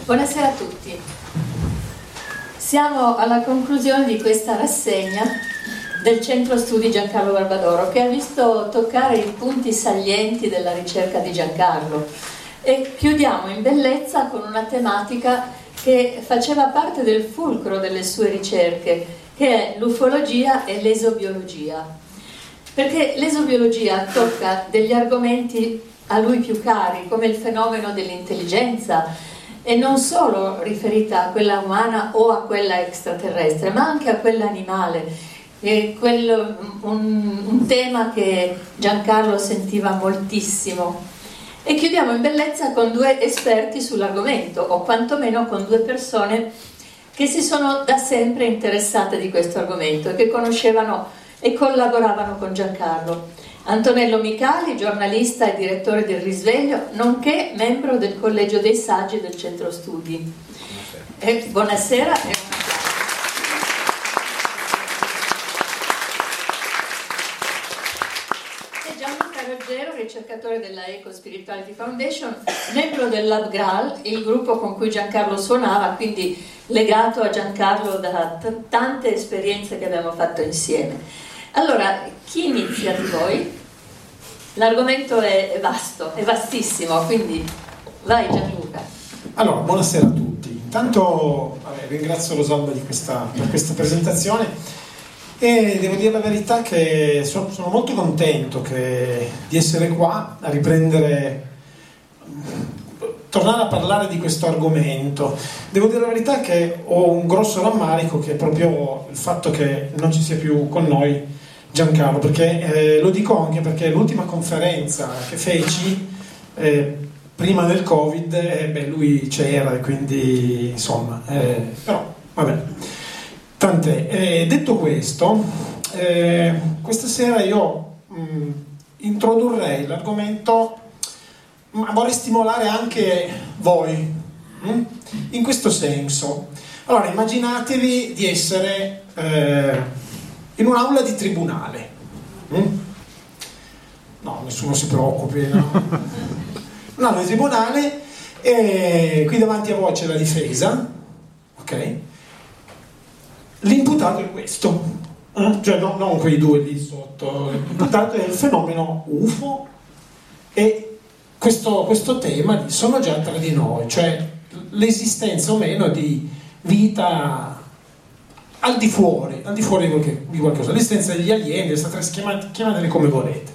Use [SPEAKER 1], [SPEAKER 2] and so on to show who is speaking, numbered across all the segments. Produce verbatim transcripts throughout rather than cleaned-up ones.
[SPEAKER 1] Buonasera a tutti. Siamo alla conclusione di questa rassegna del Centro Studi Giancarlo Barbadoro, che ha visto toccare i punti salienti della ricerca di Giancarlo, e chiudiamo in bellezza con una tematica che faceva parte del fulcro delle sue ricerche, che è l'ufologia e l'esobiologia, perché l'esobiologia tocca degli argomenti a lui più cari, come il fenomeno dell'intelligenza, e non solo riferita a quella umana o a quella extraterrestre, ma anche a quella animale. E quello, un, un tema che Giancarlo sentiva moltissimo. E chiudiamo in bellezza con due esperti sull'argomento, o quantomeno con due persone che si sono da sempre interessate di questo argomento e che conoscevano e collaboravano con Giancarlo. Antonello Micali, giornalista e direttore del Risveglio, nonché membro del Collegio dei Saggi del Centro Studi. Buonasera. E buonasera. E Gianluca Ruggero, ricercatore della Eco Spirituality Foundation, membro del Lab Graal, il gruppo con cui Giancarlo suonava, quindi legato a Giancarlo da t- tante esperienze che abbiamo fatto insieme. Allora, chi inizia di voi? L'argomento è vasto, è vastissimo, quindi vai Gianluca.
[SPEAKER 2] Allora, buonasera a tutti. Intanto vabbè, ringrazio Rosalba di questa, per questa presentazione e devo dire la verità che sono, sono molto contento che, di essere qua a riprendere, tornare a parlare di questo argomento. Devo dire la verità che ho un grosso rammarico, che è proprio il fatto che non ci sia più con noi Giancarlo, perché eh, lo dico anche perché l'ultima conferenza che feci eh, prima del Covid, eh, beh, lui c'era, e quindi insomma, eh, però vabbè, tant'è. Eh, detto questo, eh, questa sera io mh, introdurrei l'argomento, ma vorrei stimolare anche voi mh? in questo senso. Allora, immaginatevi di essere eh, in un'aula di tribunale. Mm? No, nessuno si preoccupi, no? Un'aula di tribunale, e qui davanti a voi c'è la difesa, ok? L'imputato è questo, eh? Cioè no, non quei due lì sotto. L'imputato è il fenomeno U F O, e questo, questo tema sono già tra di noi, cioè l'esistenza o meno di vita al di fuori, al di fuori di, qualche, di qualcosa, l'esistenza degli alieni, chiamate, chiamateli come volete.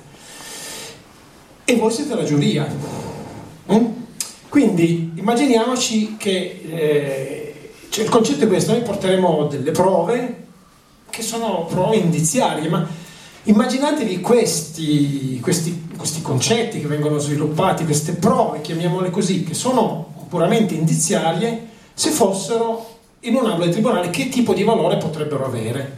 [SPEAKER 2] E voi siete la giuria. Mm? Quindi immaginiamoci che eh, cioè il concetto è questo: noi porteremo delle prove che sono prove indiziarie, ma immaginatevi questi, questi, questi concetti che vengono sviluppati, queste prove, chiamiamole così, che sono puramente indiziarie, se fossero in un'aula di tribunale, che tipo di valore potrebbero avere?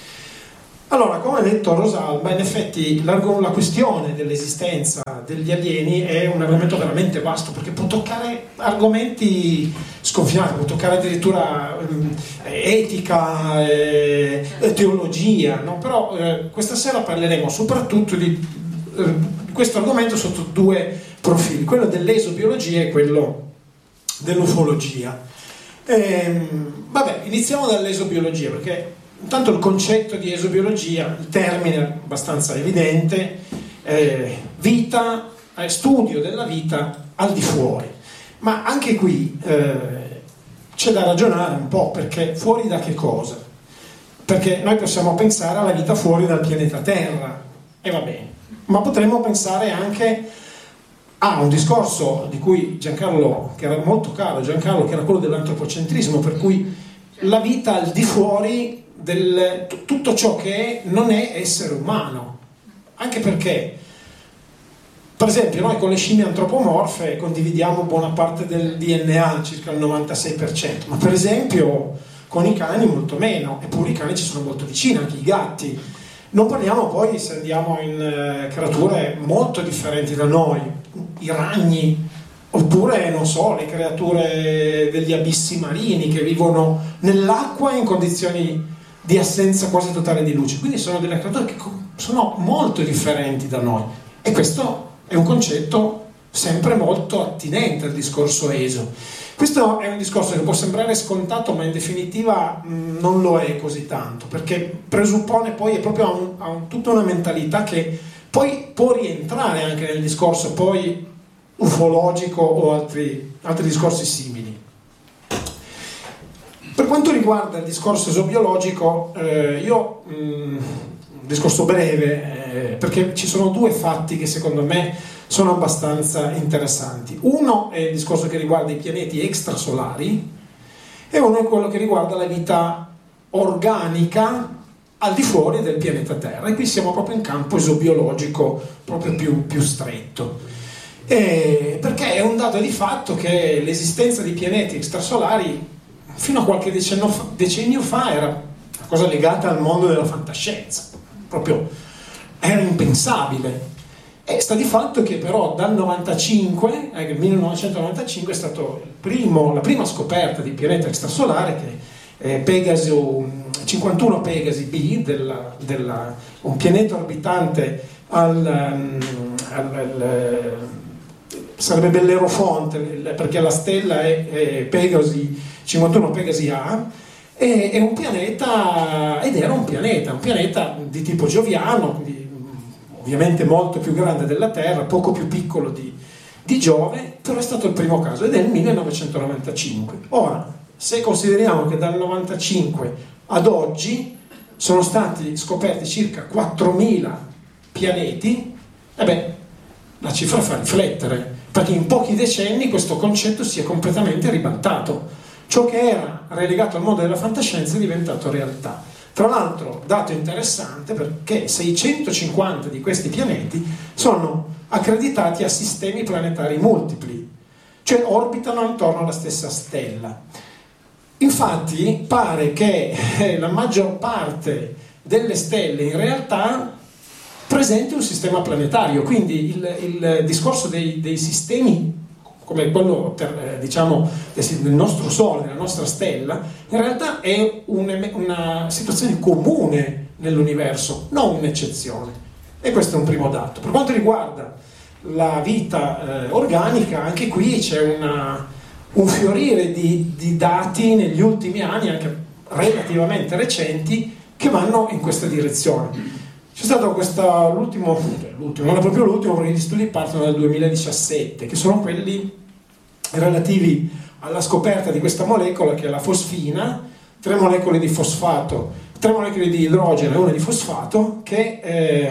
[SPEAKER 2] Allora, come ha detto Rosalba, in effetti la, la questione dell'esistenza degli alieni è un argomento veramente vasto, perché può toccare argomenti sconfinati, può toccare addirittura eh, etica, eh, teologia, no? Però eh, questa sera parleremo soprattutto di eh, questo argomento sotto due profili, quello dell'esobiologia e quello dell'ufologia. Eh, vabbè, iniziamo dall'esobiologia, perché intanto il concetto di esobiologia, il termine è abbastanza evidente, eh, vita, eh, studio della vita al di fuori, ma anche qui eh, c'è da ragionare un po', perché fuori da che cosa? Perché noi possiamo pensare alla vita fuori dal pianeta Terra, e va bene, ma potremmo pensare anche Ah, un discorso di cui Giancarlo, che era molto caro, Giancarlo, che era quello dell'antropocentrismo, per cui la vita al di fuori del tutto ciò che è, non è essere umano. Anche perché, per esempio, noi con le scimmie antropomorfe condividiamo buona parte del D N A, circa il novantasei per cento, ma per esempio con i cani molto meno, eppure i cani ci sono molto vicini, anche i gatti. Non parliamo poi se andiamo in eh, creature molto differenti da noi, i ragni, oppure, non so, le creature degli abissi marini che vivono nell'acqua in condizioni di assenza quasi totale di luce. Quindi sono delle creature che sono molto differenti da noi, e questo è un concetto sempre molto attinente al discorso E S O. Questo è un discorso che può sembrare scontato, ma in definitiva mh, non lo è così tanto, perché presuppone poi è proprio a un, a un, tutta una mentalità che poi può rientrare anche nel discorso poi ufologico o altri, altri discorsi simili. Per quanto riguarda il discorso esobiologico, eh, io mh, un discorso breve, eh, perché ci sono due fatti che secondo me sono abbastanza interessanti. Uno è il discorso che riguarda i pianeti extrasolari e uno è quello che riguarda la vita organica al di fuori del pianeta Terra, e qui siamo proprio in campo esobiologico proprio più, più stretto. E perché è un dato di fatto che l'esistenza di pianeti extrasolari fino a qualche decennio fa, decennio fa era una cosa legata al mondo della fantascienza, proprio era impensabile. E sta di fatto che però dal novantacinque, eh, il millenovecentonovantacinque è stato il primo, la prima scoperta di pianeta extrasolare, che è Pegaso, cinquantuno Pegasi B, della, della, un pianeta orbitante al, al, al sarebbe Bellerofonte, perché la stella è, è Pegasi, cinquantuno Pegasi A, è, è un pianeta, ed era un pianeta, un pianeta di tipo gioviano, quindi ovviamente molto più grande della Terra, poco più piccolo di, di Giove, però è stato il primo caso, ed è il millenovecentonovantacinque. Ora, se consideriamo che dal novantacinque ad oggi sono stati scoperti circa quattromila pianeti, e beh, la cifra fa riflettere, perché in pochi decenni questo concetto si è completamente ribaltato. Ciò che era relegato al mondo della fantascienza è diventato realtà. Tra l'altro, dato interessante, perché seicentocinquanta di questi pianeti sono accreditati a sistemi planetari multipli, cioè orbitano intorno alla stessa stella. Infatti pare che la maggior parte delle stelle in realtà presenti un sistema planetario, quindi il, il discorso dei, dei sistemi come quello ter, diciamo del nostro Sole, della nostra stella, in realtà è un, una situazione comune nell'universo, non un'eccezione, e questo è un primo dato. Per quanto riguarda la vita eh, organica, anche qui c'è una, un fiorire di, di dati negli ultimi anni, anche relativamente recenti, che vanno in questa direzione. C'è stato questo, l'ultimo, l'ultimo, non è proprio l'ultimo, perché gli studi partono dal duemiladiciassette, che sono quelli relativi alla scoperta di questa molecola che è la fosfina, tre molecole di fosfato, tre molecole di idrogeno e una di fosfato, che eh,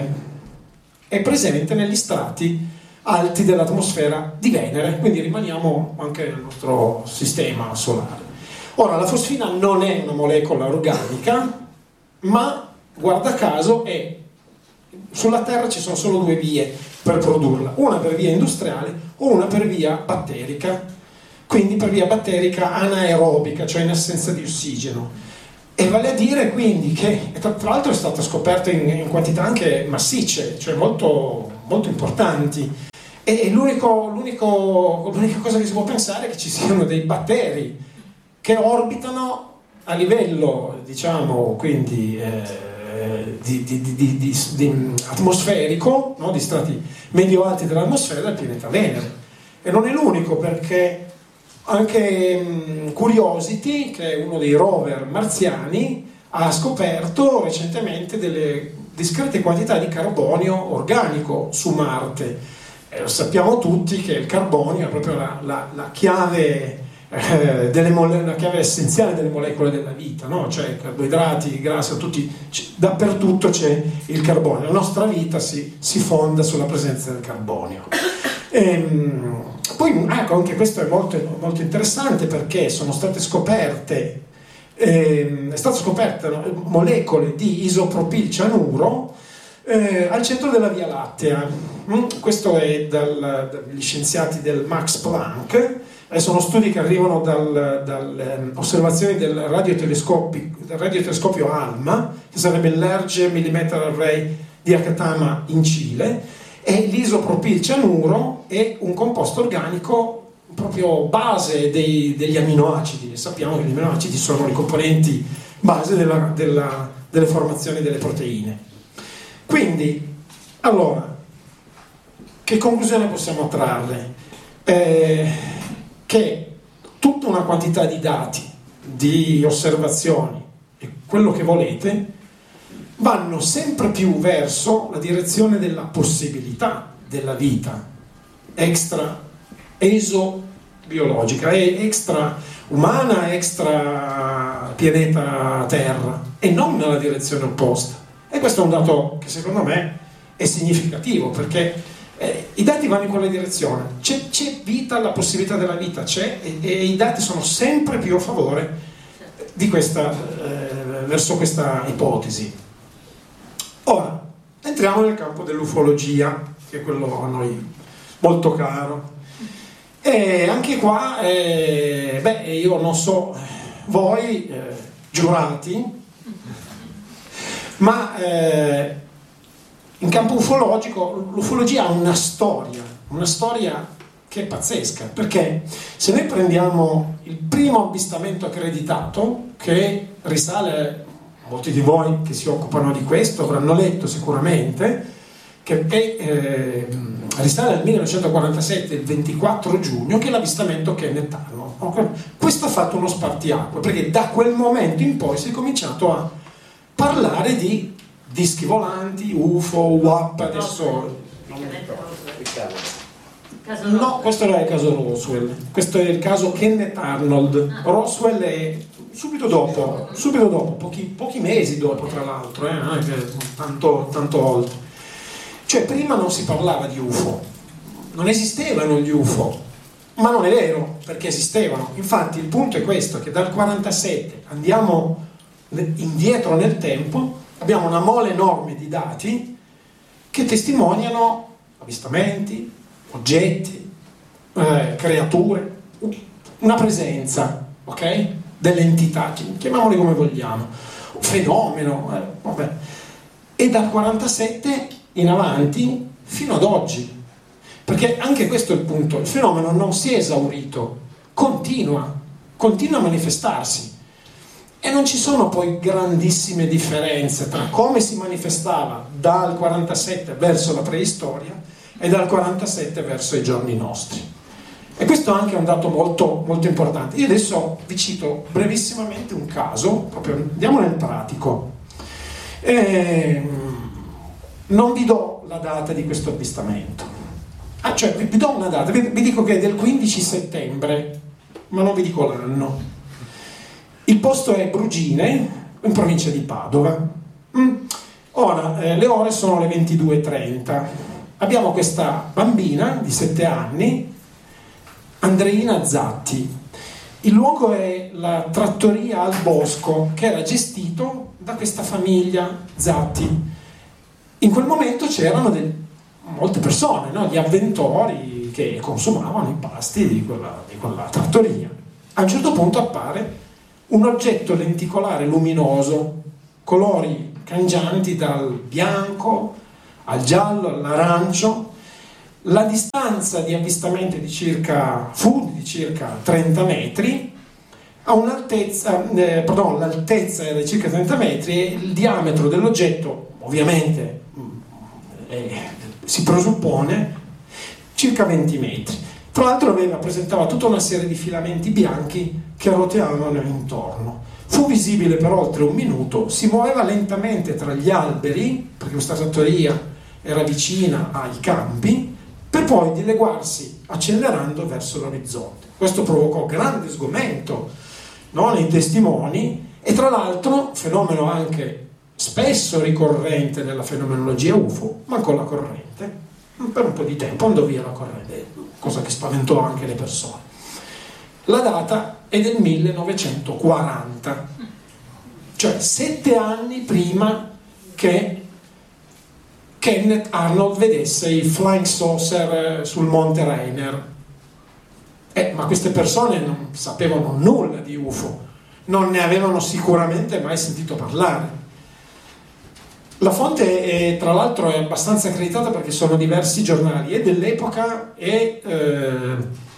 [SPEAKER 2] è presente negli strati alti dell'atmosfera di Venere, quindi rimaniamo anche nel nostro sistema solare. Ora, la fosfina non è una molecola organica, ma guarda caso è sulla Terra ci sono solo due vie per produrla, una per via industriale o una per via batterica, quindi per via batterica anaerobica, cioè in assenza di ossigeno. E vale a dire quindi che, tra l'altro è stata scoperta in, in quantità anche massicce, cioè molto, molto importanti, e l'unico, l'unico, l'unica cosa che si può pensare è che ci siano dei batteri che orbitano a livello, diciamo, quindi eh, Di, di, di, di, di, di atmosferico, no? Di strati medio-alti dell'atmosfera del pianeta Venere. E non è l'unico, perché anche um, Curiosity, che è uno dei rover marziani, ha scoperto recentemente delle discrete quantità di carbonio organico su Marte. E lo sappiamo tutti che il carbonio è proprio la, la, la chiave Eh, delle mole- la chiave essenziale delle molecole della vita, no? Cioè carboidrati, grassi, tutti, c- dappertutto c'è il carbonio. La nostra vita si, si fonda sulla presenza del carbonio. Ehm, poi ecco, anche questo è molto, molto interessante, perché sono state scoperte ehm, è stata scoperta no, molecole di isopropilcianuro eh, al centro della Via Lattea. Mm? Questo è dal, dagli scienziati del Max Planck. Eh, sono studi che arrivano dalle dal, eh, osservazioni del radiotelescopio, del radiotelescopio ALMA, che sarebbe il Large Millimeter Array di Acatama in Cile, e l'isopropilcianuro è un composto organico proprio base dei, degli aminoacidi. Sappiamo che gli aminoacidi sono i componenti base della, della, delle formazioni delle proteine. Quindi, allora, che che conclusione possiamo trarre? Eh, che tutta una quantità di dati, di osservazioni e quello che volete vanno sempre più verso la direzione della possibilità della vita extra esobiologica, extra umana, extra pianeta Terra, e non nella direzione opposta. E questo è un dato che secondo me è significativo, perché eh, i dati vanno in quella direzione. C'è, c'è vita, la possibilità della vita c'è, e, e i dati sono sempre più a favore di questa, eh, verso questa ipotesi. Ora, entriamo nel campo dell'ufologia, che è quello a noi molto caro. E anche qua, eh, beh, io non so voi, eh, giurati, ma eh, in campo ufologico l'ufologia ha una storia, una storia che è pazzesca, perché se noi prendiamo il primo avvistamento accreditato, che risale, molti di voi che si occupano di questo avranno letto sicuramente, che è, eh, risale al millenovecentoquarantasette, il ventiquattro giugno, che è l'avvistamento Kenneth Arnold. Questo ha fatto uno spartiacque, perché da quel momento in poi si è cominciato a parlare di dischi volanti, U F O, U A P, adesso non mi ricordo. No, questo non è il caso Roswell, questo è il caso Kenneth Arnold. Roswell è subito dopo, subito dopo, pochi, pochi mesi dopo, tra l'altro, eh, non è che tanto, tanto oltre. Cioè, prima non si parlava di U F O, non esistevano gli U F O, ma non è vero, perché esistevano. Infatti il punto è questo, che dal quarantasette andiamo indietro nel tempo, abbiamo una mole enorme di dati che testimoniano avvistamenti, oggetti, eh, creature, una presenza, ok? Delle entità, chiamiamole come vogliamo, un fenomeno, eh, vabbè. E dal quarantasette in avanti fino ad oggi, perché anche questo è il punto, il fenomeno non si è esaurito, continua, continua a manifestarsi. E non ci sono poi grandissime differenze tra come si manifestava dal quarantasette verso la preistoria e dal quarantasette verso i giorni nostri. E questo anche è un dato molto, molto importante. Io adesso vi cito brevissimamente un caso, proprio andiamo nel pratico. E non vi do la data di questo avvistamento. Ah, cioè vi do una data, vi, vi dico che è del quindici settembre, ma non vi dico l'anno. Il posto è Brugine, in provincia di Padova. Mm. Ora, eh, le ore sono le ventidue e trenta. Abbiamo questa bambina di sette anni, Andreina Zatti. Il luogo è la trattoria al bosco, che era gestito da questa famiglia Zatti. In quel momento c'erano del, molte persone, no? Gli avventori che consumavano i pasti di quella, di quella trattoria. A un certo punto appare un oggetto lenticolare luminoso, colori cangianti dal bianco al giallo, all'arancio. La distanza di avvistamento è di circa, fu di circa trenta metri, a un'altezza, eh, pardon, l'altezza era di circa trenta metri e il diametro dell'oggetto, ovviamente, eh, si presuppone, circa venti metri. Tra l'altro aveva, presentava tutta una serie di filamenti bianchi che roteavano intorno. Fu visibile per oltre un minuto, si muoveva lentamente tra gli alberi, perché questa trattoria era vicina ai campi, per poi dileguarsi accelerando verso l'orizzonte. Questo provocò grande sgomento, no, nei testimoni, e tra l'altro, fenomeno anche spesso ricorrente nella fenomenologia U F O, mancò la corrente. Per un po' di tempo andò via la corrente, cosa che spaventò anche le persone. La data è del millenovecentoquaranta, cioè sette anni prima che Kenneth Arnold vedesse i flying saucer sul monte Rainier. Eh, ma queste persone non sapevano nulla di U F O, non ne avevano sicuramente mai sentito parlare. La fonte è, tra l'altro, è abbastanza accreditata perché sono diversi giornali e dell'epoca e eh,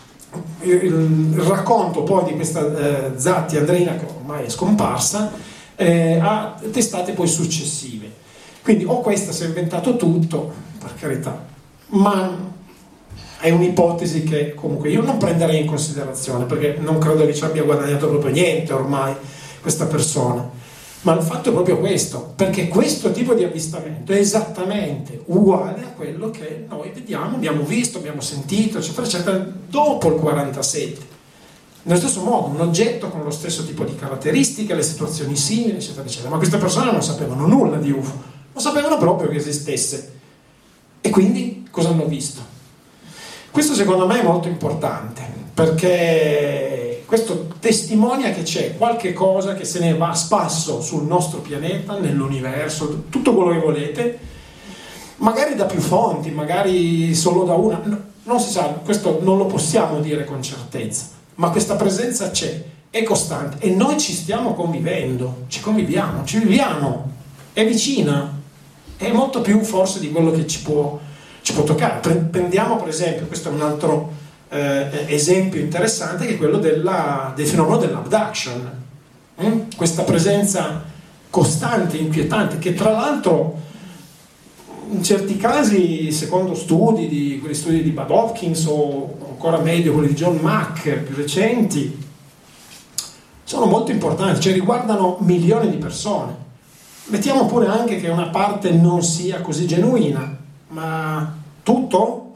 [SPEAKER 2] il racconto poi di questa eh, Zatti Andreina, che ormai è scomparsa, eh, a testate poi successive. Quindi o questa si è inventato tutto, per carità, ma è un'ipotesi che comunque io non prenderei in considerazione, perché non credo che ci abbia guadagnato proprio niente ormai questa persona. Ma il fatto è proprio questo, perché questo tipo di avvistamento è esattamente uguale a quello che noi vediamo, abbiamo visto, abbiamo sentito, eccetera, eccetera, dopo il quarantasette. Nello stesso modo, un oggetto con lo stesso tipo di caratteristiche, le situazioni simili, eccetera, eccetera. Ma queste persone non sapevano nulla di U F O, non sapevano proprio che esistesse. E quindi cosa hanno visto? Questo secondo me è molto importante, perché questo testimonia che c'è qualche cosa che se ne va a spasso sul nostro pianeta, nell'universo, tutto quello che volete, magari da più fonti, magari solo da una, non si sa, questo non lo possiamo dire con certezza, ma questa presenza c'è, è costante e noi ci stiamo convivendo, ci conviviamo, ci viviamo, è vicina, è molto più forse di quello che ci può, ci può toccare. Prendiamo per esempio, questo è un altro eh, esempio interessante, che è quello della, del fenomeno dell'abduction, mm? Questa presenza costante, inquietante, che tra l'altro in certi casi, secondo studi, di, quelli studi di Bud Hopkins o ancora meglio quelli di John Mack più recenti, sono molto importanti, cioè riguardano milioni di persone. Mettiamo pure anche che una parte non sia così genuina, ma tutto?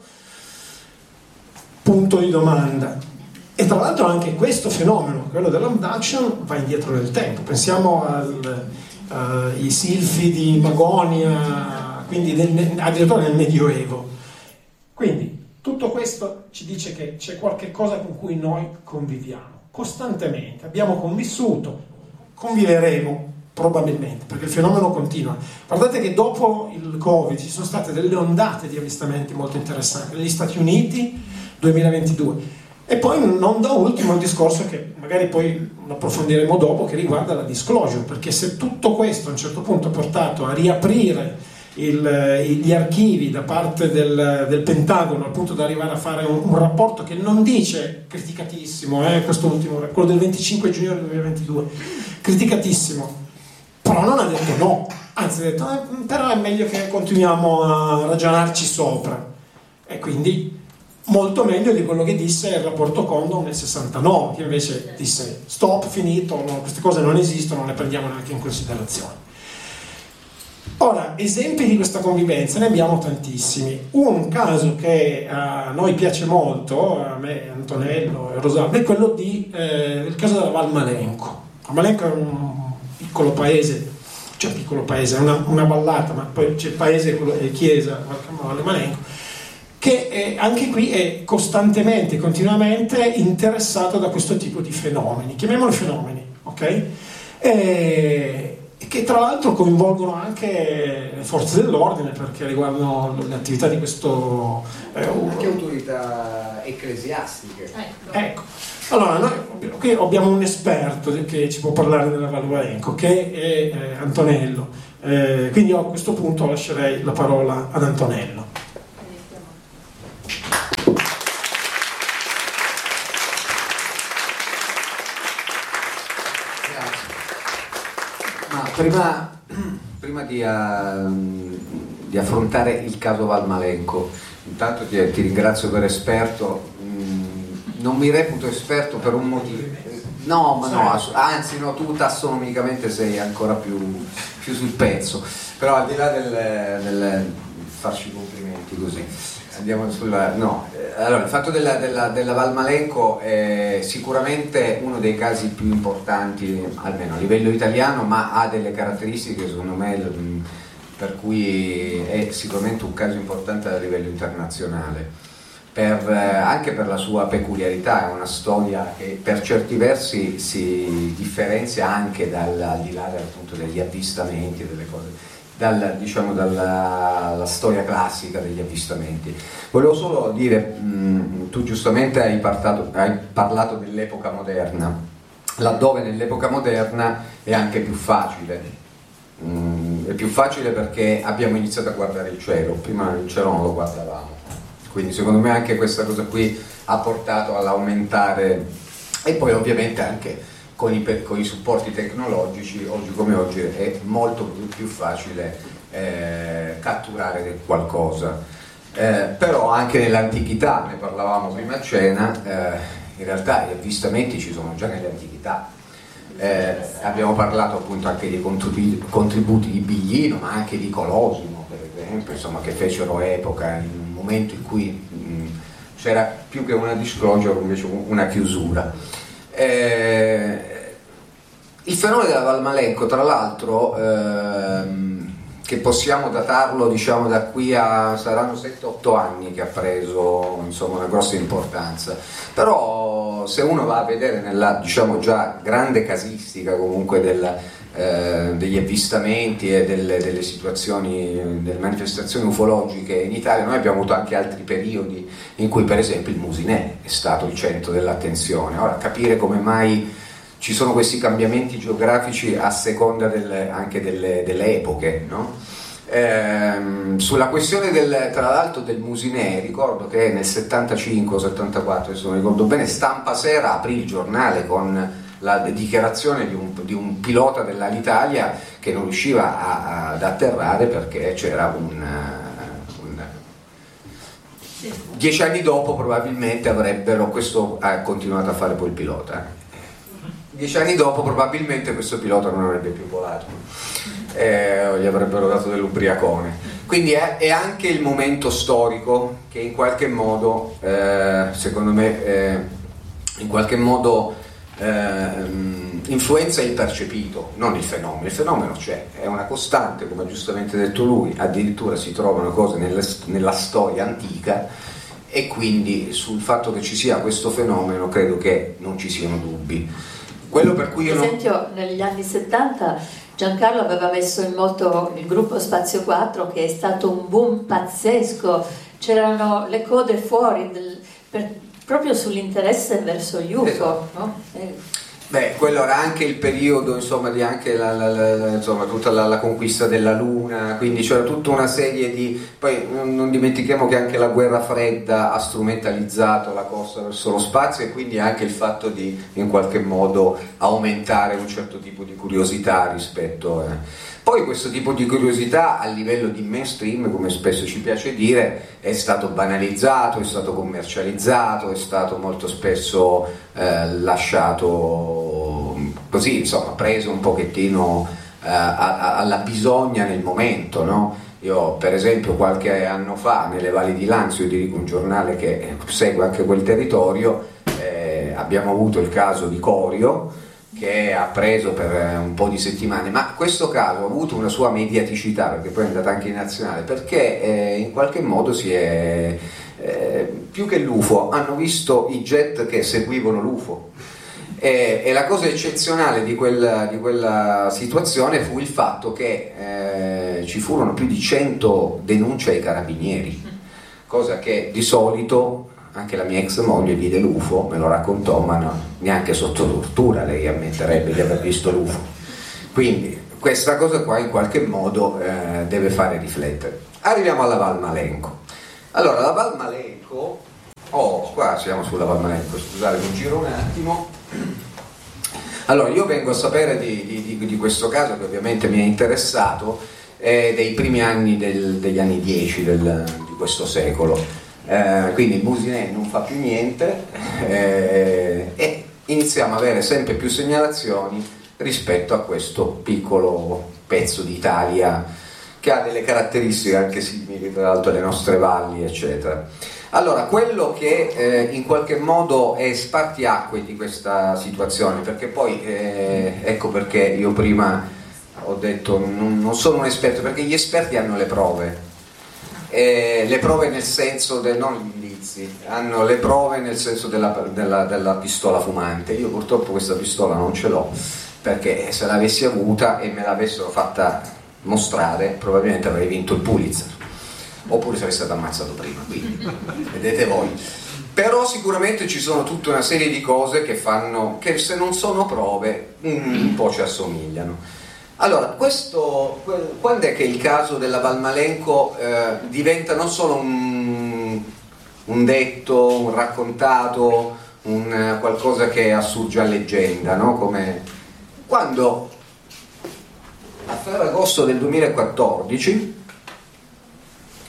[SPEAKER 2] Punto di domanda. E tra l'altro anche questo fenomeno, quello dell'abduction, va indietro nel tempo. Pensiamo ai silfi di Magonia, quindi nel, addirittura nel Medioevo. Quindi tutto questo ci dice che c'è qualche cosa con cui noi conviviamo costantemente, abbiamo convissuto, conviveremo probabilmente, perché il fenomeno continua. Guardate che dopo il Covid ci sono state delle ondate di avvistamenti molto interessanti negli Stati Uniti duemilaventidue, e poi non da ultimo il discorso che magari poi approfondiremo dopo, che riguarda la disclosure, perché se tutto questo a un certo punto ha portato a riaprire il, gli archivi da parte del, del Pentagono, al punto da arrivare a fare un, un rapporto che non dice criticatissimo, eh, questo ultimo, quello del venticinque giugno duemilaventidue, criticatissimo, però non ha detto no, anzi ha detto eh, però è meglio che continuiamo a ragionarci sopra, e quindi molto meglio di quello che disse il rapporto Condon nel sessantanove, che invece disse stop, finito, no, queste cose non esistono, non le prendiamo neanche in considerazione. Ora, esempi di questa convivenza ne abbiamo tantissimi. Un caso che a noi piace molto, a me, Antonello e Rosalba, è quello di, eh, il caso della Val Malenco. Val Malenco è un piccolo paese, cioè piccolo paese, è una, una vallata, ma poi c'è il paese, quello è chiesa, Val Malenco, che è, anche qui è costantemente, continuamente interessato da questo tipo di fenomeni, chiamiamoli fenomeni, ok? E, che tra l'altro coinvolgono anche le forze dell'ordine, perché riguardano le attività di questo eh,
[SPEAKER 3] anche autorità ecclesiastiche.
[SPEAKER 2] Ecco, allora noi qui abbiamo un esperto che ci può parlare della Val Malenco, che è eh, Antonello, eh, quindi a questo punto lascerei la parola ad Antonello.
[SPEAKER 3] Prima, prima di, uh, di affrontare il caso Val Malenco, intanto ti, ti ringrazio per esperto. Mm, non mi reputo esperto per un motivo. No, ma no, anzi no, tu tassonomicamente sei ancora più, più sul pezzo. Però al di là del, del farci complimenti così, andiamo sulla... No, allora il fatto della, della, della Val Malenco è sicuramente uno dei casi più importanti, almeno a livello italiano, ma ha delle caratteristiche secondo me per cui è sicuramente un caso importante a livello internazionale, per, anche per la sua peculiarità. È una storia che per certi versi si differenzia anche dal, al di là appunto degli avvistamenti, delle cose, Dal, diciamo, dalla la storia classica degli avvistamenti. Volevo solo dire, mh, tu giustamente hai parlato, hai parlato dell'epoca moderna, laddove nell'epoca moderna è anche più facile, mh, è più facile perché abbiamo iniziato a guardare il cielo, prima il cielo non lo guardavamo, quindi secondo me anche questa cosa qui ha portato all'aumentare, e poi ovviamente anche Con i, con i supporti tecnologici, oggi come oggi è molto più, più facile eh, catturare qualcosa. eh, però anche nell'antichità, ne parlavamo prima a cena, eh, in realtà gli avvistamenti ci sono già nell'antichità. Eh, abbiamo parlato appunto anche dei contributi di Biglino, ma anche di Colosimo, per esempio, insomma, che fecero epoca in un momento in cui mh, c'era più che una disclosure, invece una chiusura. Eh, il fenomeno della Valmalenco, tra l'altro, ehm, che possiamo datarlo, diciamo, da qui a saranno sette otto anni che ha preso, insomma, una grossa importanza, però se uno va a vedere nella, diciamo, già grande casistica comunque del, eh, degli avvistamenti e delle, delle situazioni, delle manifestazioni ufologiche in Italia, noi abbiamo avuto anche altri periodi in cui per esempio il Musinè è stato il centro dell'attenzione. Ora, capire come mai ci sono questi cambiamenti geografici a seconda delle, anche delle, delle epoche, no? Ehm, sulla questione del, tra l'altro del Musinè, ricordo che nel settantacinque o settantaquattro, se non ricordo bene, Stampa Sera aprì il giornale con la dichiarazione di un, di un pilota dell'Alitalia che non riusciva a, a, ad atterrare perché c'era un, un dieci anni dopo probabilmente avrebbero, questo ha continuato a fare poi il pilota, dieci anni dopo probabilmente questo pilota non avrebbe più volato, eh, o gli avrebbero dato dell'ubriacone. Quindi è, è anche il momento storico che in qualche modo, eh, secondo me, eh, in qualche modo eh, influenza il percepito, non il fenomeno. Il fenomeno c'è, è una costante, come ha giustamente detto lui, addirittura si trovano cose nella, nella storia antica, e quindi sul fatto che ci sia questo fenomeno credo che non ci siano dubbi. Quello per cui io
[SPEAKER 1] per
[SPEAKER 3] non...
[SPEAKER 1] esempio negli anni settanta Giancarlo aveva messo in moto il gruppo Spazio quattro, che è stato un boom pazzesco, c'erano le code fuori del, per, proprio sull'interesse verso gli U F O, esatto. No? Eh.
[SPEAKER 3] Beh, quello era anche il periodo, insomma, di anche la, la, la, insomma, tutta la, la conquista della Luna, quindi c'era tutta una serie di... Poi non, non dimentichiamo che anche la guerra fredda ha strumentalizzato la corsa verso lo spazio, e quindi anche il fatto di in qualche modo aumentare un certo tipo di curiosità rispetto a... Poi questo tipo di curiosità a livello di mainstream, come spesso ci piace dire, è stato banalizzato, è stato commercializzato, è stato molto spesso eh, lasciato così, insomma, preso un pochettino eh, a, a, alla bisogna nel momento, no? Io per esempio qualche anno fa nelle Valli di Lanzio, io dirigo un giornale che segue anche quel territorio, eh, abbiamo avuto il caso di Corio, che ha preso per un po' di settimane, ma questo caso ha avuto una sua mediaticità, perché poi è andata anche in nazionale, perché eh, in qualche modo si è, eh, più che l'U F O, hanno visto i jet che seguivano l'U F O, e, e la cosa eccezionale di quella, di quella situazione fu il fatto che eh, ci furono più di cento denunce ai carabinieri, cosa che di solito... Anche la mia ex moglie vide l'U F O, me lo raccontò, ma no, neanche sotto tortura lei ammetterebbe di aver visto l'U F O. Quindi questa cosa qua in qualche modo eh, deve fare riflettere. Arriviamo alla Valmalenco. Allora, la Valmalenco, oh, qua siamo sulla Valmalenco, scusate, un giro un attimo. Allora, io vengo a sapere di, di, di questo caso che ovviamente mi è interessato, eh, dei primi anni del, degli anni dieci del, di questo secolo. Eh, quindi il Musinè non fa più niente eh, e iniziamo a avere sempre più segnalazioni rispetto a questo piccolo pezzo d'Italia che ha delle caratteristiche anche simili tra l'altro alle nostre valli, eccetera. Allora, quello che eh, in qualche modo è spartiacque di questa situazione, perché poi eh, ecco perché io prima ho detto non, non sono un esperto, perché gli esperti hanno le prove. Eh, le prove nel senso del, non gli indizi, hanno le prove nel senso della, della, della pistola fumante. Io purtroppo questa pistola non ce l'ho, perché se l'avessi avuta e me l'avessero fatta mostrare probabilmente avrei vinto il Pulitzer, oppure sarei stato ammazzato prima, quindi vedete voi. Però sicuramente ci sono tutta una serie di cose che fanno che, se non sono prove, un po' ci assomigliano. Allora, questo, quando è che il caso della Valmalenco eh, diventa non solo un, un detto, un raccontato, un qualcosa che assurge a leggenda, no? Come quando a Ferragosto del duemilaquattordici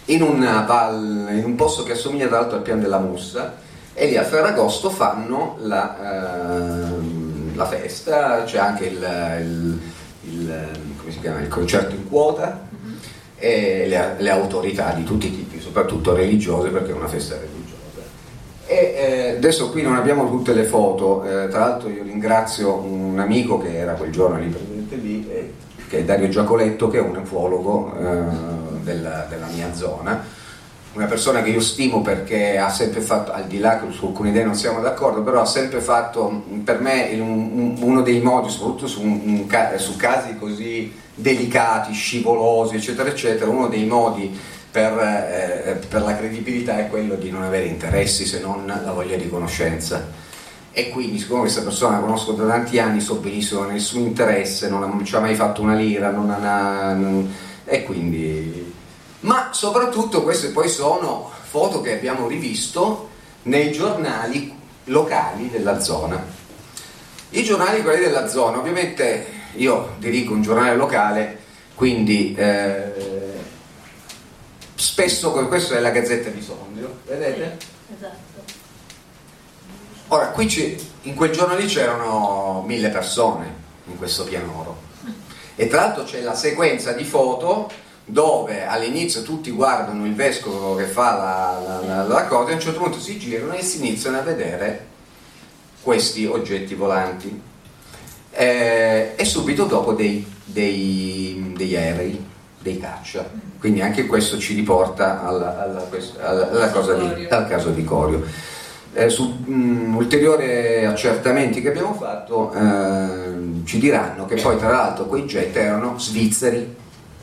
[SPEAKER 3] in, una val, in un posto che assomiglia tra l'altro al Pian della Mussa, e lì a Ferragosto fanno la, uh, la festa, c'è anche il, il, il, come si chiama, il concerto in quota, mm-hmm. e le, le autorità di tutti i tipi, soprattutto religiose, perché è una festa religiosa. E eh, adesso qui non abbiamo tutte le foto, eh, tra l'altro io ringrazio un amico che era quel giorno lì presente lì, eh, che è Dario Giacoletto, che è un ufologo eh, della, della mia zona, una persona che io stimo perché ha sempre fatto, al di là che su alcune idee non siamo d'accordo, però ha sempre fatto per me un, un, uno dei modi, soprattutto su, un, un, su casi così delicati, scivolosi eccetera eccetera, uno dei modi Per, eh, per la credibilità è quello di non avere interessi se non la voglia di conoscenza, e quindi siccome questa persona la conosco da tanti anni, so benissimo che nessun interesse, non, ha, non ci ha mai fatto una lira, non ha, non, e quindi, ma soprattutto queste poi sono foto che abbiamo rivisto nei giornali locali della zona. I giornali quelli della zona, ovviamente io dirigo un giornale locale, quindi eh, spesso, questo è la Gazzetta di Sondrio, vedete?
[SPEAKER 1] Esatto.
[SPEAKER 3] Ora, qui in quel giorno lì c'erano mille persone in questo pianoro, e tra l'altro c'è la sequenza di foto dove all'inizio tutti guardano il vescovo che fa la, la, la, la cosa, e a un certo punto si girano e si iniziano a vedere questi oggetti volanti, eh, e subito dopo dei, dei, degli aerei, dei caccia. Quindi anche questo ci riporta alla, alla, alla, alla cosa di, al caso di Corio. Eh, su um, ulteriori accertamenti che abbiamo fatto eh, ci diranno che poi tra l'altro quei jet erano svizzeri,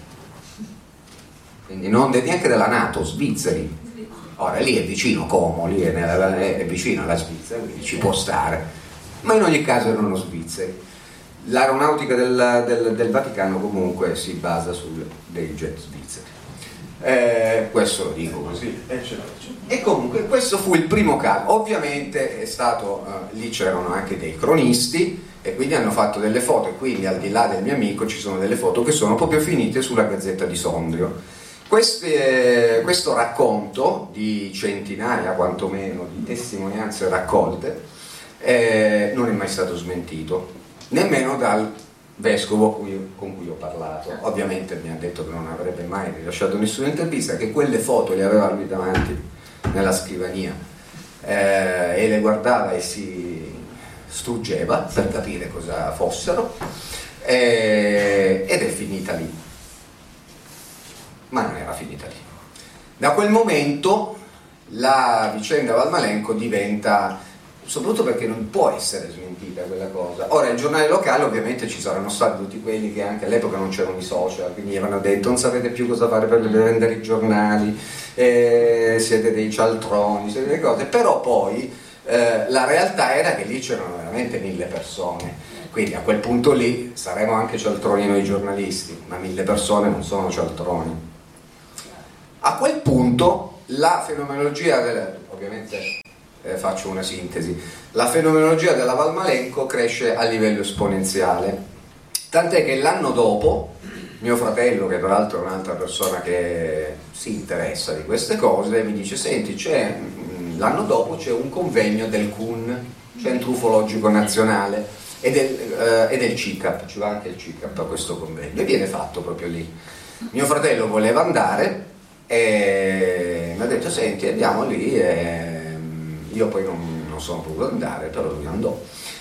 [SPEAKER 3] quindi non de, neanche della NATO, svizzeri. Ora lì è vicino Como, lì è, nella, è vicino alla Svizzera, quindi ci può stare, ma in ogni caso erano svizzeri. L'aeronautica del, del, del Vaticano comunque si basa su dei jet svizzeri, eh, questo lo dico così, e comunque questo fu il primo caso. Ovviamente è stato, eh, lì c'erano anche dei cronisti, e quindi hanno fatto delle foto, e quindi al di là del mio amico ci sono delle foto che sono proprio finite sulla Gazzetta di Sondrio. Queste, questo racconto di centinaia quantomeno di testimonianze raccolte eh, non è mai stato smentito, nemmeno dal vescovo cui, con cui ho parlato. Ovviamente mi ha detto che non avrebbe mai rilasciato nessuna intervista, che quelle foto le aveva lui davanti nella scrivania, eh, e le guardava e si struggeva per capire cosa fossero, eh, ed è finita lì. Ma non era finita lì. Da quel momento la vicenda Valmalenco diventa, soprattutto perché non può essere smentita quella cosa. Ora, il giornale locale ovviamente ci saranno stati tutti quelli che anche all'epoca non c'erano i social, quindi avevano detto non sapete più cosa fare per vendere i giornali, eh, siete dei cialtroni, siete delle cose, però poi eh, la realtà era che lì c'erano veramente mille persone, quindi a quel punto lì saremo anche cialtroni noi giornalisti, ma mille persone non sono cialtroni. A quel punto la fenomenologia del, ovviamente Eh, faccio una sintesi, la fenomenologia della Valmalenco cresce a livello esponenziale, tant'è che l'anno dopo mio fratello, che tra l'altro è un'altra persona che si interessa di queste cose, mi dice senti, c'è, l'anno dopo c'è un convegno del C U N, Centro Ufologico Nazionale, e del, eh, e del C I C A P, ci va anche il C I C A P a questo convegno, e viene fatto proprio lì. Mio fratello voleva andare e mi ha detto senti, andiamo lì, e io poi non, non sono potuto andare, però lui andò.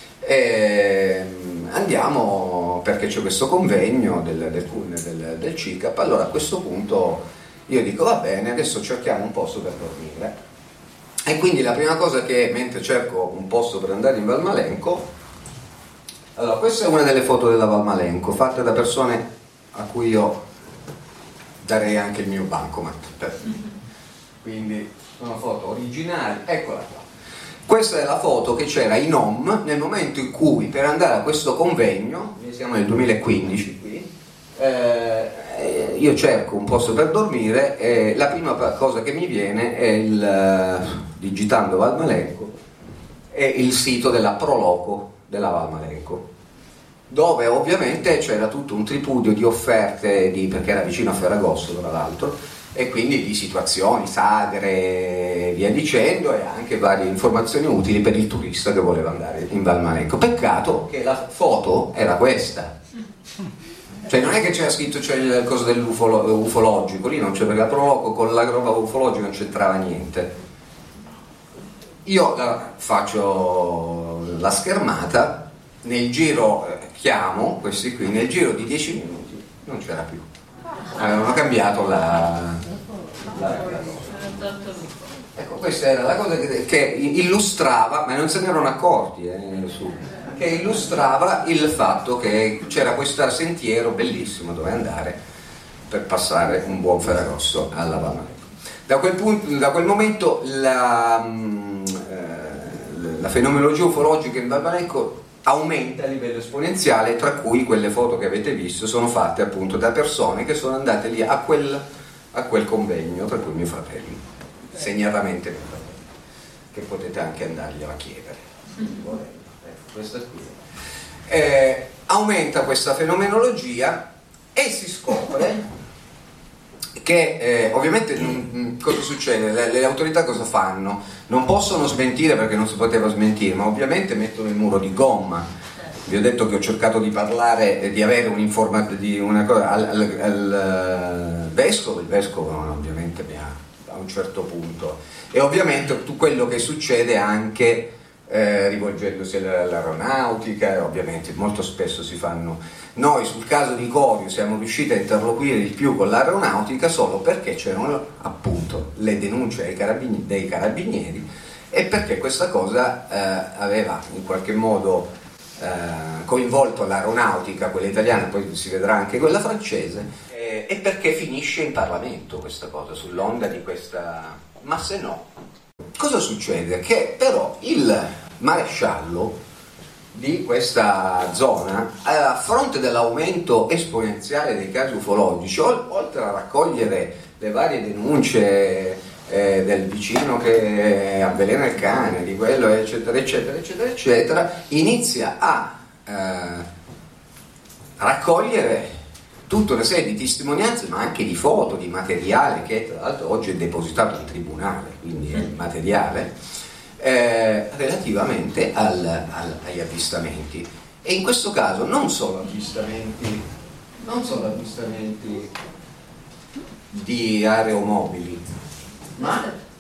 [SPEAKER 3] E andiamo perché c'è questo convegno del, del C U N e del, del C I C A P. Allora a questo punto io dico va bene, adesso cerchiamo un posto per dormire. E quindi la prima cosa che, mentre cerco un posto per andare in Valmalenco, allora questa è una delle foto della Valmalenco fatte da persone a cui io darei anche il mio bancomat, quindi sono foto originali, eccola qua. Questa è la foto che c'era in home nel momento in cui, per andare a questo convegno, siamo nel duemilaquindici qui, eh, io cerco un posto per dormire e la prima cosa che mi viene è il, digitando Valmalenco, è il sito della Proloco della Valmalenco, dove ovviamente c'era tutto un tripudio di offerte, di, perché era vicino a Ferragosto tra l'altro, e quindi di situazioni, sagre, via dicendo, e anche varie informazioni utili per il turista che voleva andare in Val Malecco. Peccato che la foto era questa, cioè non è che c'era scritto c'è il coso dell'ufologico, lì non c'è, perché la prologo con la roba ufologica non c'entrava niente. Io la faccio la schermata, nel giro eh, chiamo questi qui, nel giro di dieci minuti non c'era più, avevano cambiato la, la, la ecco, questa era la cosa che, che illustrava, ma non se ne erano accorti eh, su, che illustrava il fatto che c'era questo sentiero bellissimo dove andare per passare un buon Ferragosto alla Val Malecco. Da quel punto, da quel momento la, eh, la fenomenologia ufologica in Val Malecco aumenta a livello esponenziale, tra cui quelle foto che avete visto sono fatte appunto da persone che sono andate lì a quel, a quel convegno, tra cui mio fratello, segnatamente mio fratello, che potete anche andarglielo a chiedere. Ecco, questa qui. Eh, aumenta questa fenomenologia e si scopre che eh, ovviamente mh, cosa succede? Le, le autorità cosa fanno? Non possono smentire perché non si poteva smentire, ma ovviamente mettono il muro di gomma. Vi ho detto che ho cercato di parlare e di avere un'informazione di una cosa al, al, al vescovo, il vescovo ovviamente mi ha a un certo punto, e ovviamente tutto quello che succede anche eh, rivolgendosi all'aeronautica, ovviamente molto spesso si fanno. Noi sul caso di Corio siamo riusciti a interloquire di più con l'aeronautica solo perché c'erano appunto le denunce dei carabinieri, dei carabinieri e perché questa cosa eh, aveva in qualche modo eh, coinvolto l'aeronautica, quella italiana, poi si vedrà anche quella francese, eh, e perché finisce in Parlamento questa cosa, sull'onda di questa... Ma se no, cosa succede? Che però il maresciallo di questa zona, a fronte dell'aumento esponenziale dei casi ufologici, oltre a raccogliere le varie denunce eh, del vicino che avvelena il cane, di quello eccetera eccetera eccetera eccetera, inizia a eh, raccogliere tutta una serie di testimonianze, ma anche di foto, di materiale che tra l'altro oggi è depositato in tribunale, quindi è materiale Eh, relativamente al, al, agli avvistamenti, e in questo caso non solo avvistamenti non solo avvistamenti di aeromobili, ma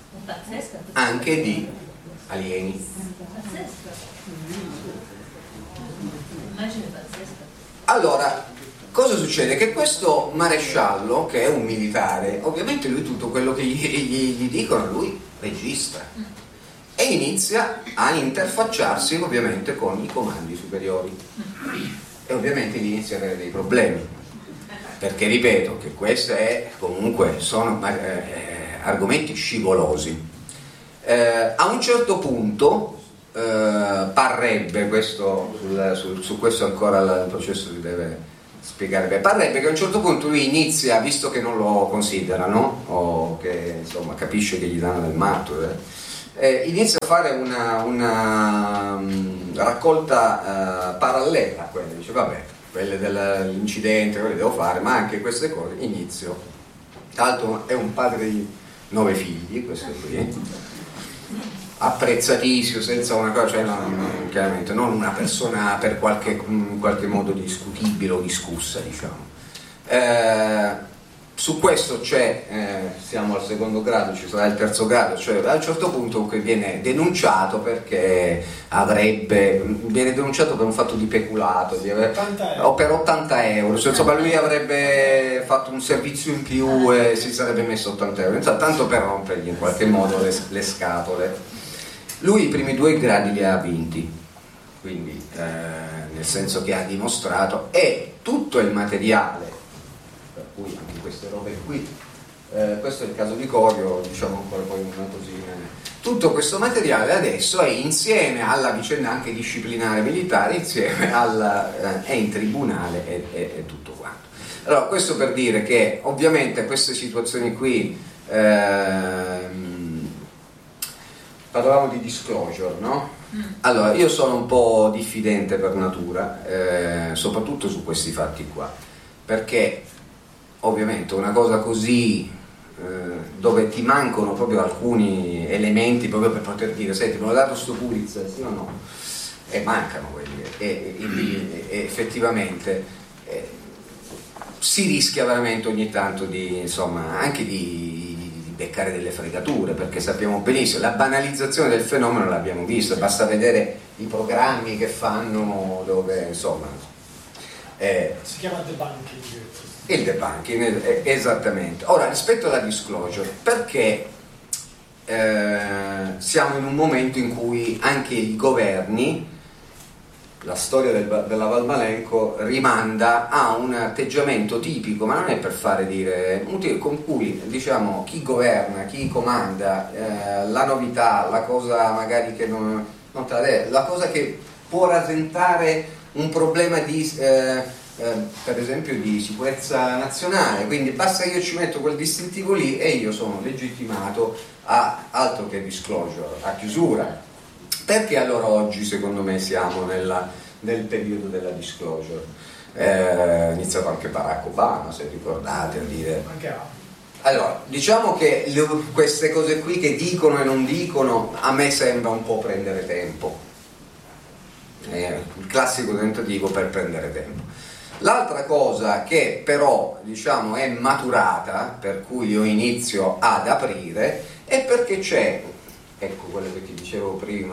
[SPEAKER 3] anche di alieni. Allora, cosa succede? Che questo maresciallo, che è un militare, ovviamente lui tutto quello che gli, gli, gli dicono lui registra e inizia a interfacciarsi ovviamente con i comandi superiori, e ovviamente inizia ad avere dei problemi, perché ripeto che questi è, comunque sono eh, argomenti scivolosi. Eh, a un certo punto eh, parrebbe, questo, sul, sul, su questo ancora il processo si deve spiegare bene, parrebbe che a un certo punto lui inizia, visto che non lo considerano o che insomma capisce che gli danno del matto, eh, Eh, inizia a fare una, una um, raccolta uh, parallela a quelle, dice vabbè, quelle dell'incidente, quelle devo fare, ma anche queste cose inizio. Tra l'altro è un padre di nove figli, questo qui, apprezzatissimo, senza una cosa, cioè non, chiaramente non una persona per qualche, in qualche modo discutibile o discussa, diciamo. Eh, Su questo c'è, eh, siamo al secondo grado, ci sarà il terzo grado, cioè a un certo punto viene denunciato perché avrebbe, viene denunciato per un fatto di peculato, di aver, o per ottanta euro, cioè, insomma lui avrebbe fatto un servizio in più e si sarebbe messo ottanta euro, tanto per rompergli in qualche modo le, le scatole. Lui i primi due gradi li ha vinti, quindi eh, nel senso che ha dimostrato, e tutto il materiale, per cui anche queste robe qui, eh, questo è il caso di Corio, diciamo ancora poi una cosina, tutto questo materiale adesso è insieme alla vicenda anche disciplinare militare, insieme alla, eh, è in tribunale e, e, e tutto quanto. Allora questo per dire che ovviamente queste situazioni qui, ehm, parlavamo di disclosure, no? Allora io sono un po' diffidente per natura, eh, soprattutto su questi fatti qua, perché ovviamente una cosa così dove ti mancano proprio alcuni elementi proprio per poter dire senti, me l'ho dato sto Pulitzer, sì o no? E mancano quelli e, e, e effettivamente eh, si rischia veramente ogni tanto di, insomma, anche di, di beccare delle fregature, perché sappiamo benissimo la banalizzazione del fenomeno l'abbiamo vista, basta vedere i programmi che fanno dove, insomma, eh,
[SPEAKER 2] si chiama debunking.
[SPEAKER 3] Il debunking, esattamente. Ora, rispetto alla disclosure, perché eh, siamo in un momento in cui anche i governi, la storia del, della Valmalenco rimanda a un atteggiamento tipico, ma non è per fare dire, con cui diciamo chi governa, chi comanda, eh, la novità, la cosa magari che non, non te la cosa che può rasentare un problema di eh, eh, per esempio di sicurezza nazionale, quindi basta che io ci metto quel distintivo lì e io sono legittimato a altro che disclosure, a chiusura. Perché allora oggi secondo me siamo nella, nel periodo della disclosure? Eh, è iniziato anche Barack Obama, se ricordate, a dire. Allora, diciamo che le, queste cose qui che dicono e non dicono, a me sembra un po' prendere tempo. È il classico tentativo per prendere tempo. L'altra cosa che però diciamo è maturata, per cui io inizio ad aprire, è perché c'è, ecco quello che ti dicevo prima,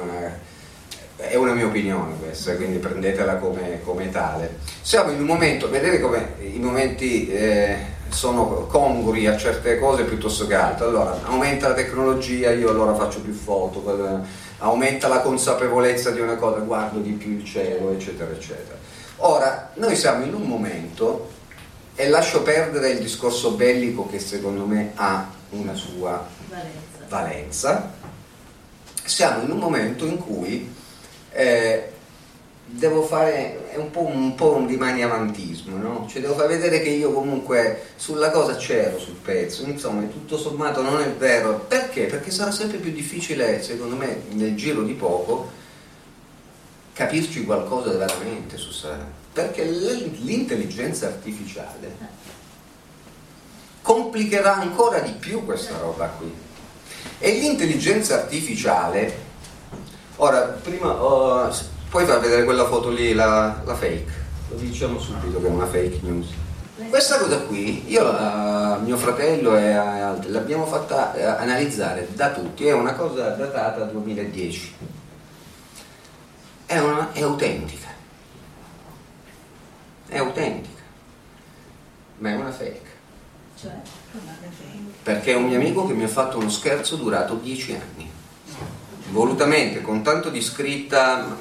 [SPEAKER 3] è una mia opinione questa, quindi prendetela come, come tale. Siamo in un momento, vedete come i momenti eh, sono congrui a certe cose piuttosto che altre. Allora, aumenta la tecnologia, io allora faccio più foto, aumenta la consapevolezza di una cosa, guardo di più il cielo, eccetera, eccetera. Ora, noi siamo in un momento, e lascio perdere il discorso bellico che secondo me ha una sua valenza, valenza. Siamo in un momento in cui eh, devo fare è un po' un po' un di maniavantismo, no? Cioè devo far vedere che io comunque sulla cosa c'ero sul pezzo, insomma tutto sommato non è vero. Perché? Perché sarà sempre più difficile, secondo me, nel giro di poco capirci qualcosa veramente su sé, perché l'intelligenza artificiale complicherà ancora di più questa roba qui. E l'intelligenza artificiale, ora prima oh, puoi far vedere quella foto lì, la, la fake, lo diciamo subito che è una fake news. Questa cosa qui io, uh, mio fratello e altri l'abbiamo fatta uh, analizzare da tutti, è una cosa datata duemiladieci, è, una, è autentica è autentica ma è una fake.
[SPEAKER 1] Cioè,
[SPEAKER 3] perché è un mio amico che mi ha fatto uno scherzo durato dieci anni, volutamente, con tanto di scritta,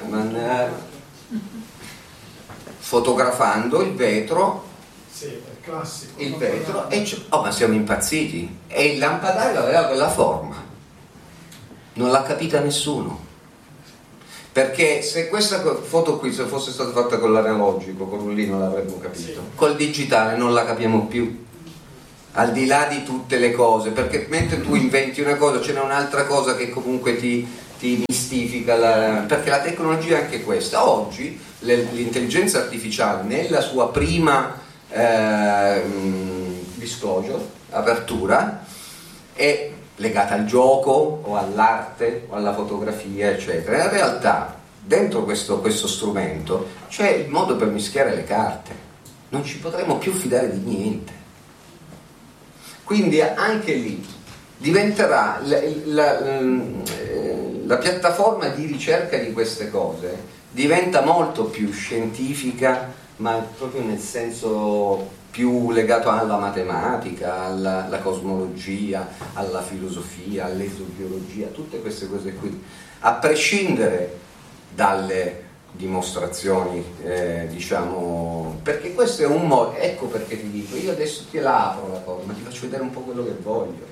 [SPEAKER 3] fotografando il vetro,
[SPEAKER 2] sì, è classico,
[SPEAKER 3] il vetro e oh, ma siamo impazziti, e il lampadario aveva quella forma, non l'ha capita nessuno, perché se questa foto qui se fosse stata fatta con l'analogico, con un lì non l'avremmo capito, sì. Col digitale non la capiamo più, al di là di tutte le cose, perché mentre tu inventi una cosa ce n'è un'altra cosa che comunque ti, ti mistifica, la, perché la tecnologia è anche questa. Oggi le, l'intelligenza artificiale nella sua prima eh, disclosure, apertura, è legata al gioco o all'arte o alla fotografia, eccetera. In realtà dentro questo, questo strumento c'è il modo per mischiare le carte, non ci potremo più fidare di niente. Quindi anche lì diventerà la, la, la, la piattaforma di ricerca di queste cose diventa molto più scientifica, ma proprio nel senso più legato alla matematica, alla, alla cosmologia, alla filosofia, all'esobiologia, tutte queste cose qui, a prescindere dalle dimostrazioni, eh, diciamo, perché questo è un modo, ecco perché ti dico, io adesso te la apro la cosa, ma ti faccio vedere un po' quello che voglio.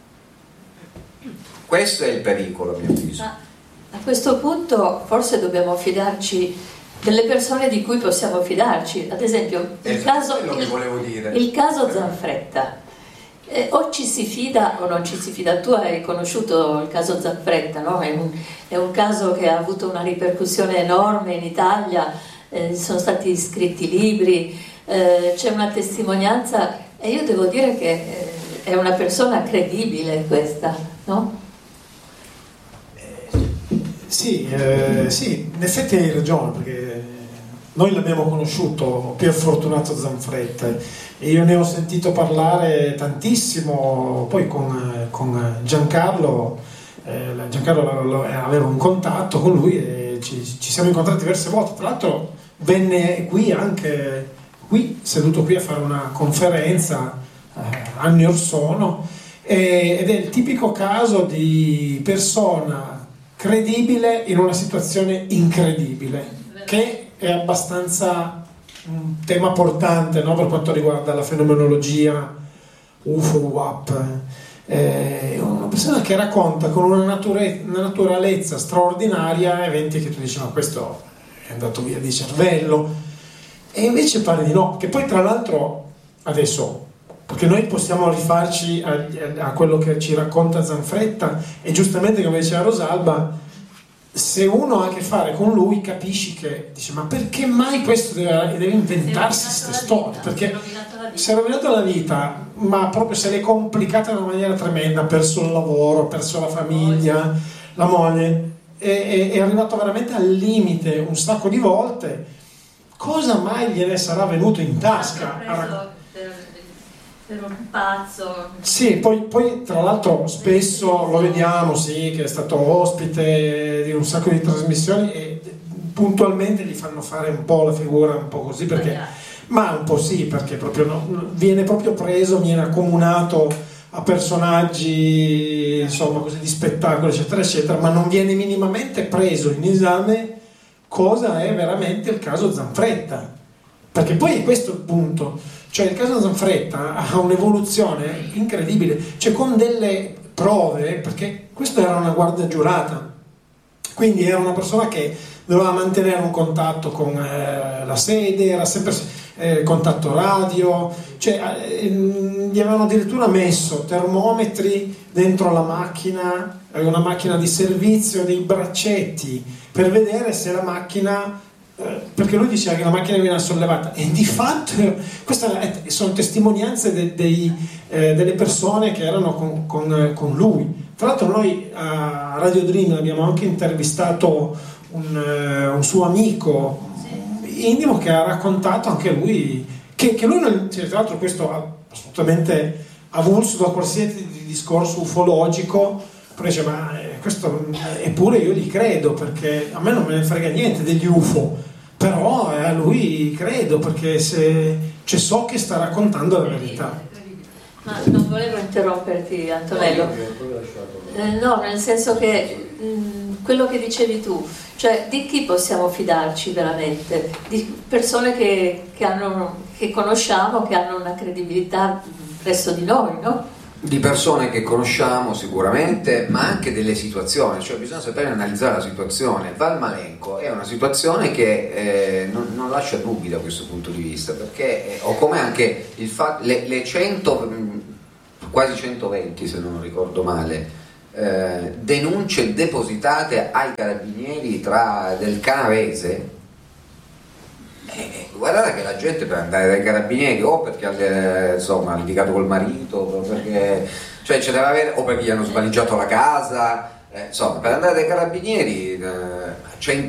[SPEAKER 3] Questo è il pericolo, a mio avviso.
[SPEAKER 1] Ma a questo punto forse dobbiamo fidarci delle persone di cui possiamo fidarci, ad esempio il, caso,
[SPEAKER 3] che volevo dire.
[SPEAKER 1] il caso Zanfretta. Eh, o ci si fida o non ci si fida. Tu hai conosciuto il caso Zanfretta, no? È un, è un caso che ha avuto una ripercussione enorme in Italia, eh, sono stati scritti libri, eh, c'è una testimonianza, e io devo dire che eh, è una persona credibile questa, no?
[SPEAKER 2] Sì, eh, sì, in effetti hai ragione, perché noi l'abbiamo conosciuto, Pier Fortunato Zanfretta, e io ne ho sentito parlare tantissimo, poi con, con Giancarlo, eh, Giancarlo aveva un contatto con lui e ci, ci siamo incontrati diverse volte. Tra l'altro venne qui anche, qui, seduto qui a fare una conferenza eh, anni or sono, e, ed è il tipico caso di persona credibile in una situazione incredibile, che è abbastanza un tema portante, no? Per quanto riguarda la fenomenologia U F O, U A P. È una persona che racconta con una, nature, una naturalezza straordinaria eventi che tu dici ma questo è andato via di cervello, e invece pare di no, che poi tra l'altro adesso, perché noi possiamo rifarci a, a quello che ci racconta Zanfretta, e giustamente come diceva Rosalba, se uno ha a che fare con lui capisci che dice ma perché mai questo deve, deve inventarsi queste storie, perché si è rovinato la vita, ma proprio se l'è complicata in una maniera tremenda, ha perso il lavoro, ha perso la famiglia, la moglie, è, è arrivato veramente al limite un sacco di volte. Cosa mai gliene sarà venuto in tasca?
[SPEAKER 1] Per un pazzo.
[SPEAKER 2] Sì, poi, poi tra l'altro spesso lo vediamo, sì, che è stato ospite di un sacco di trasmissioni e puntualmente gli fanno fare un po' la figura un po' così, perché, ma un po' sì, perché proprio no, viene proprio preso, viene accomunato a personaggi insomma così di spettacolo eccetera eccetera, ma non viene minimamente preso in esame cosa è veramente il caso Zanfretta, perché poi è questo il punto. Cioè il caso Zanfretta ha un'evoluzione incredibile, cioè con delle prove, perché questo era una guardia giurata, quindi era una persona che doveva mantenere un contatto con eh, la sede, era sempre eh, contatto radio, cioè eh, gli avevano addirittura messo termometri dentro la macchina, una macchina di servizio, dei braccetti, per vedere se la macchina... perché lui diceva che la macchina viene sollevata, e di fatto queste sono testimonianze de, dei, eh, delle persone che erano con, con, con lui. Tra l'altro noi a Radio Dream abbiamo anche intervistato un, un suo amico intimo che ha raccontato anche lui che, che lui non, cioè, tra l'altro questo ha assolutamente avulso da qualsiasi discorso ufologico, però dice ma eh, questo eppure io gli credo, perché a me non me ne frega niente degli U F O, però eh, a lui credo perché se, cioè, so che sta raccontando la verità.
[SPEAKER 1] Ma non volevo interromperti, Antonello, eh, no, nel senso che mh, quello che dicevi tu, cioè di chi possiamo fidarci veramente? Di persone che, che, hanno, che conosciamo, che hanno una credibilità presso di noi, no?
[SPEAKER 3] Di persone che conosciamo sicuramente, ma anche delle situazioni, cioè bisogna sapere analizzare la situazione. Val Malenco è una situazione che eh, non, non lascia dubbi da questo punto di vista, perché eh, o come anche il fatto, le, le cento, quasi centoventi se non ricordo male, eh, denunce depositate ai carabinieri tra del Canavese. Eh, guardate che la gente per andare dai carabinieri o perché eh, insomma ha litigato col marito, o perché, cioè, ce deve avere, o perché gli hanno svaligiato la casa, eh, insomma per andare dai carabinieri eh, c'è